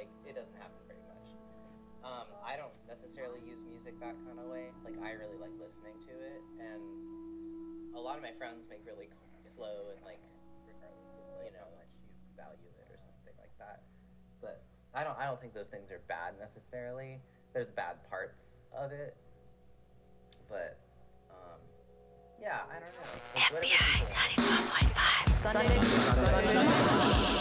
like, it doesn't happen very much. I don't necessarily use music that kind of way. Like, I really like listening to it, and a lot of my friends make really slow and, like, regardless of, like, how much you value it or something like that. But I don't think those things are bad necessarily. There's bad parts of it, but yeah, I don't know. Like, FBI 94.5. Sunday.